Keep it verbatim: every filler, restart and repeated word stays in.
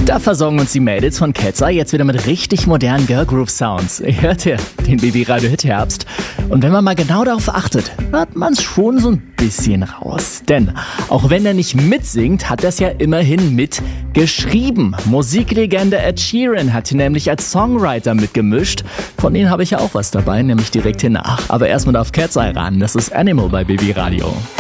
Da versorgen uns die Mädels von Cat's Eye jetzt wieder mit richtig modernen Girlgroup-Sounds. Ihr hört ja den Baby-Radio-Hit Herbst. Und wenn man mal genau darauf achtet, hört man es schon so ein bisschen raus. Denn auch wenn er nicht mitsingt, hat er es ja immerhin mitgeschrieben. Musiklegende Ed Sheeran hat hier nämlich als Songwriter mitgemischt. Von denen habe ich ja auch was dabei, nämlich direkt hiernach. Aber erstmal darf Cat's Eye ran. Das ist Animal bei Baby Radio.